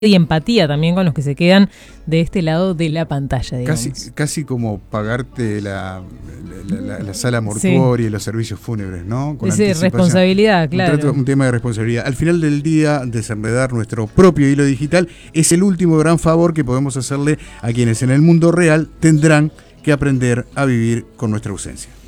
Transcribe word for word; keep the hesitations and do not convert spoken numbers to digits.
y empatía también con los que se quedan de este lado de la pantalla, digamos. Casi, casi como pagarte la, la, la, la sala mortuoria sí. y los servicios fúnebres, ¿no? Con Ese responsabilidad, claro. Un, trato, un tema de responsabilidad. Al final del día, desenredar nuestro propio hilo digital es el último gran favor que podemos hacerle a quienes en el mundo real tendrán que aprender a vivir con nuestra ausencia.